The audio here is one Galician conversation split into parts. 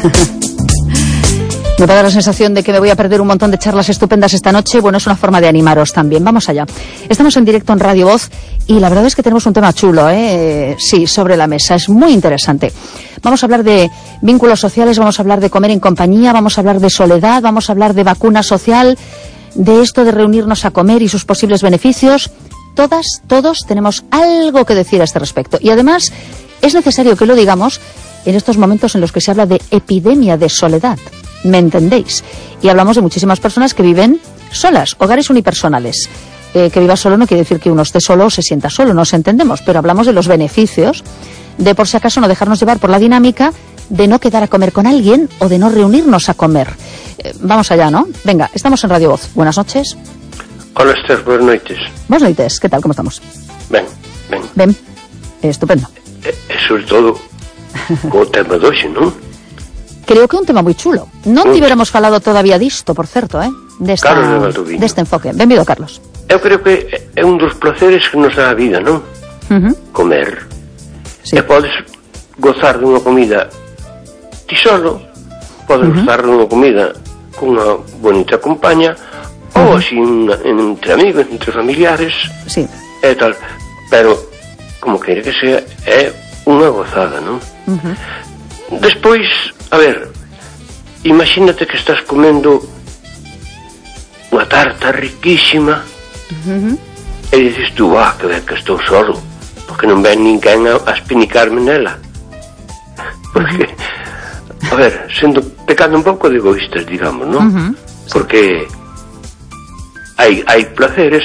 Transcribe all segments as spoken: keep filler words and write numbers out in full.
Me va a dar la sensación de que me voy a perder un montón de charlas estupendas esta noche. Bueno, es una forma de animaros también. Vamos allá. Estamos en directo en Radio Voz y la verdad es que tenemos un tema chulo, ¿eh? Sí, sobre la mesa. Es muy interesante. Vamos a hablar de vínculos sociales, vamos a hablar de comer en compañía, vamos a hablar de soledad, vamos a hablar de vacuna social, de esto de reunirnos a comer y sus posibles beneficios. Todas, todos tenemos algo que decir a este respecto. Y además es necesario que lo digamos en estos momentos en los que se habla de epidemia de soledad. ¿Me entendéis? Y hablamos de muchísimas personas que viven solas, hogares unipersonales. Eh, que viva solo no quiere decir que uno esté solo o se sienta solo, nos entendemos, pero hablamos de los beneficios de, por si acaso, no dejarnos llevar por la dinámica de no quedar a comer con alguien o de no reunirnos a comer. Eh, vamos allá, ¿no? Venga, estamos en Radio Voz. Buenas noches. Hola, Esther, buenas noites. Buenas noites, ¿qué tal? ¿Cómo estamos? Ben, ben. Ben, eh, estupendo. E, e sobre todo, o tema de hoxe, non? Creo que é un tema moi chulo. Non tiveramos falado todavía disto, por certo, eh? Desta, deste enfoque. Benvido, Carlos. Eu creo que é un dos placeres que nos dá a vida, non? Uh-huh. Comer. Sí. E podes gozar dunha comida ti solo, podes uh-huh. gozar dunha comida con unha bonita compaña, uh-huh. ou así entre amigos, entre familiares, sí. e tal. Pero, como queira que sea, é unha gozada, non? Uh-huh. Despois, a ver, imagínate que estás comendo unha tarta riquísima, uh-huh. e dices tú, ah, que ben que estou solo, porque non ven ninguén a, a espinicarme nela. Porque, a ver, sendo pecando un pouco de egoístas, digamos, non? Uh-huh. Porque hai, hai placeres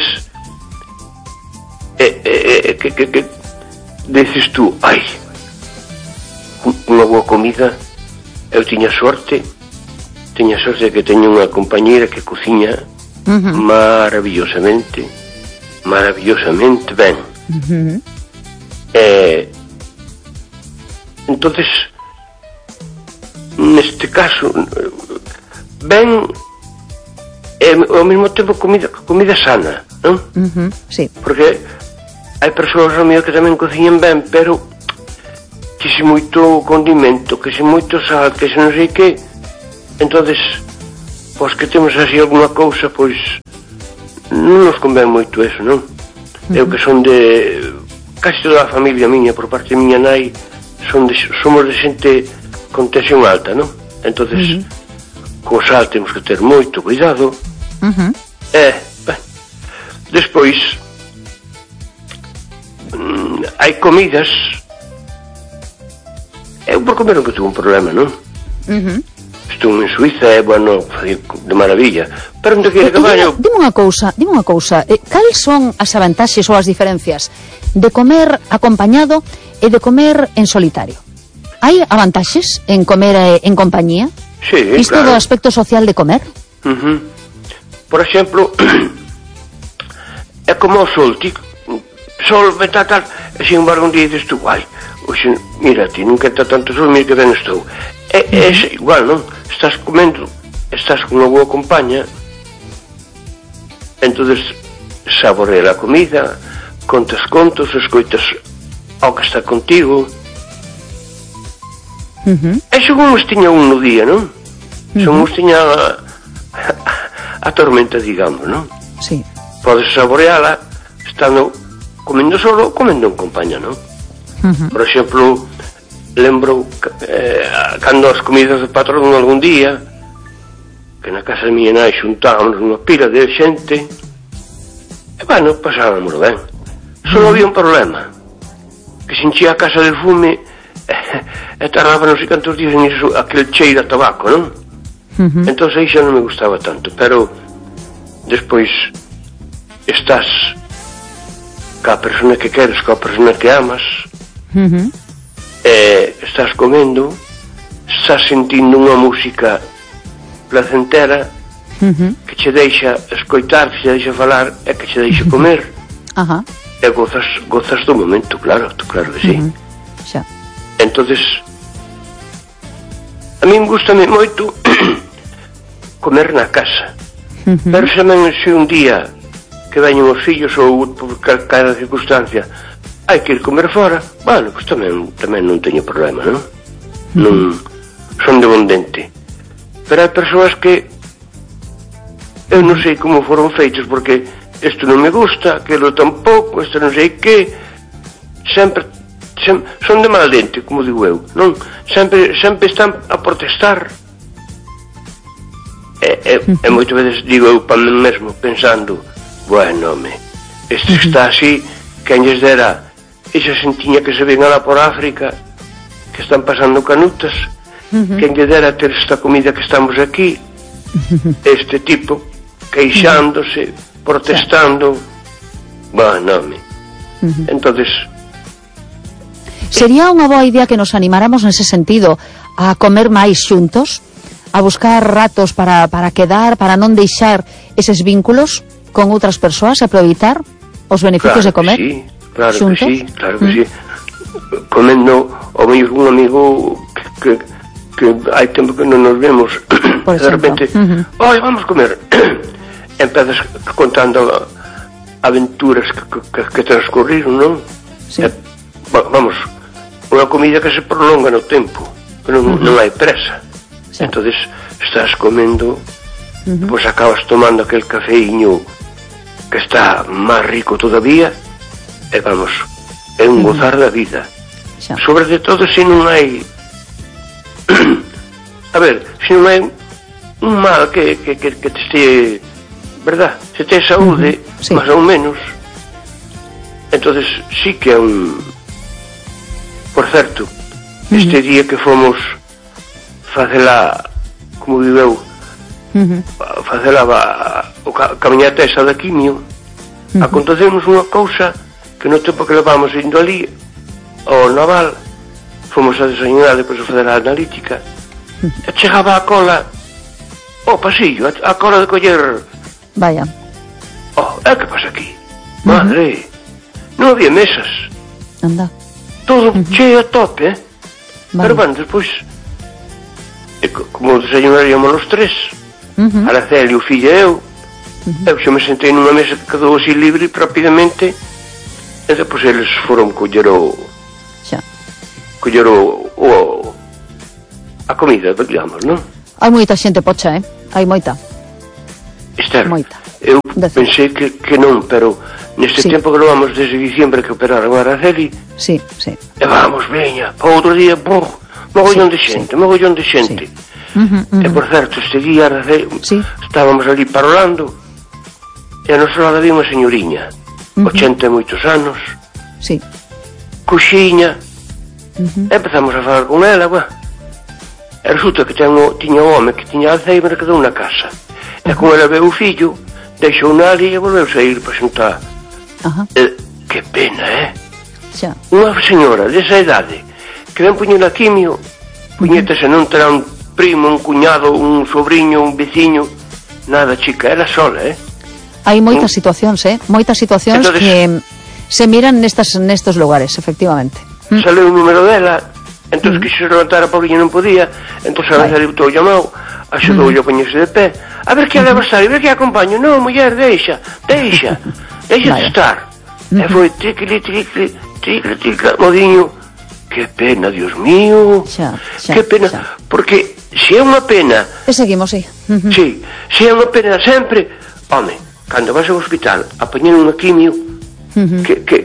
e, e, e que, que, que dices tú, ai, unha boa comida, eu tiña sorte, tiña sorte que teño unha compañeira que cociña uh-huh. maravillosamente, maravillosamente ben. Uh-huh. Eh, entonces, neste caso, ben, e ao mesmo tempo comida, comida sana, non? Uh-huh. Sí. Porque hai persoas ao mío que tamén cociñan ben, pero que se moito condimento, que se moito sal, que se non sei que, entonces, pois que temos así alguna cousa, pois non nos convén moito eso, non? Uh-huh. Eu que son de casi toda a familia miña, por parte de miña nai, son de, somos de xente con tensión alta, non? Entonces, uh-huh. co sal temos que ter moito cuidado. Uh-huh. E, ben, despois, mm, hai comidas. Eu por comer nunca tuve un problema, non? Uh-huh. Estou en Suiza, é bueno, de maravilla. Pero onde quere que vaya... Dime unha cousa, dime unha cousa. Eh, cales son as avantaxes ou as diferencias de comer acompañado e de comer en solitario? Hai avantaxes en comer eh, en compañía? Sí, Isto claro. do aspecto social de comer? Uh-huh. Por exemplo, é como o sol, ti, sol, tal, tal, e sin embargo un día dices tú, ai, oxe, mira, ti nunca está tanto sol, mira que ben estou. É, é uh-huh. igual, non? Estás comendo, estás con unha boa compaña, entonces saborea a comida, contas contos, escoitas ao que está contigo. Uh-huh. E según os tiña un no día, non? Uh-huh. Según os tiña a, a, a tormenta, digamos, non? Sí. Podes saboreala estando comendo solo ou comendo en compañía, non? Uh-huh. Por exemplo, lembro eh, cando as comidas de patrón algún día, que na casa de miña nai xuntábamos unha pila de xente, e bueno, pasábamos ben. Só uh-huh. había un problema, que se enchía a casa de fume e, e tardaba non sei cantos días en iso, aquel cheiro a tabaco, non? Uh-huh. Entón aí xa non me gustaba tanto, pero despois estás ca persona que queres, ca persona que amas, uh-huh. e estás comendo, estás sentindo unha música placentera, uh-huh. que che deixa escoitar, que che deixa falar e que che deixa comer. Ajá. E gozas, gozas do momento, claro, claro que sí. Uh-huh. Xa. Entonces, a min gustame moito comer na casa. Uh-huh. Pero se tamén se un día que veñen os fillos ou por calquera circunstancia hai que ir comer fora, bueno, pois tamén, tamén non teño problema, non? Uh-huh. Non, son de bon dente. Pero hai persoas que eu non sei como foron feitos, porque isto non me gusta, aquilo tampouco, isto non sei que, sempre, sempre son de mal dente, como digo eu, non? Sempre, sempre están a protestar. E, e, e moitas veces digo eu para mí mesmo, pensando, bueno, home, este está así, quen lles dera esa xentiña que se ven alá por África, que están pasando canutas, quen lle dera ter esta comida que estamos aquí, este tipo queixándose, protestando, bueno, home. Entonces, sería unha boa idea que nos animáramos nese sentido a comer máis xuntos, a buscar ratos para, para quedar, para non deixar eses vínculos con outras persoas e aproveitar os beneficios claro de comer sí, claro xuntos. Que sí, claro que mm. sí. Comendo o mesmo un amigo que, que, que hai tempo que non nos vemos, de repente, uh-huh. oi, vamos comer. Empezas contando aventuras que, que, que transcurriron, non? Sí. E, vamos, unha comida que se prolonga no tempo, que non, uh-huh. non hai presa. Sí. Entonces estás comendo, uh-huh. pois acabas tomando aquel cafeíño que está máis rico todavía, e vamos, é un uh-huh. gozar da vida. Sí. Sobre de todo se non hai a ver, se non hai un mal que, que, que, que te este, verdad, se te saúde, uh-huh. sí. máis ou menos, entonces sí que é un, por certo, uh-huh. este día que fomos facela, como viveu, uh-huh. facela o camiñata esa da quimio, uh-huh. acontecemos unha cousa que no tempo que levamos indo ali ao naval, fomos a desayunar depois de fazer a analítica, uh-huh. e chegaba a cola ao pasillo, a, a cola de coller. Vaya. Oh, é que pasa aquí? Uh-huh. Madre, non había mesas. Anda. Todo uh-huh. cheo a tope, eh? Vale. Pero bueno, despois, como desayunaríamos os tres, uh-huh. Araceli, o fillo e eu, uh-huh. eu xa me sentei nunha mesa que quedou así libre rapidamente, e depois eles foron coller o xa coller o, o a comida, digamos, non? Hai moita xente pocha, eh? Hai moita. Esther, moita. Eu pensei que, que non, pero neste sí. tempo que lo vamos desde diciembre que operaron a Araceli, sí, sí. e vamos, veña, para outro día, brr, mogollón sí, de xente, sí. mogollón de xente. Sí. Uh-huh, uh-huh. E por certo, este día sí. estábamos ali parolando, e a nosa lado había unha señoriña, uh-huh. ochenta e moitos anos, sí. coxiña, uh-huh. e empezamos a falar con ela, buah. E resulta que tengo, tiña un home que tiña Alzheimer que quedou na casa, uh-huh. e con ela veu o fillo, deixou na ali e volveu a ir para xuntar. Uh-huh. E, que pena, eh? Xa. Unha señora desa idade que ven puñer a quimio, puñetase uh-huh. non terá un primo, un cuñado, un sobrinho, un veciño, nada, chica, era sola, eh? Hai moitas mm. situacións, eh? Moitas situacións entonces, que se miran nestas, nestos lugares, efectivamente. Mm. Sale o número dela, entón mm. quixo levantar a pobriña non podía, entón a veces ali todo llamado, axudoulle mm. a poñerse de pé, a ver que a leva estar, a ver que a acompaño, non, muller, deixa, deixa, deixa de estar. Mm-hmm. E foi triqui, triqui, triqui, triqui, modiño, que pena, Dios mío, xa, xa, que pena, xa. Porque se é unha pena, e seguimos, sí. Mm-hmm. Sí, se é unha pena sempre, home, cando vas ao hospital a poñer unha quimio, uh-huh. que, que,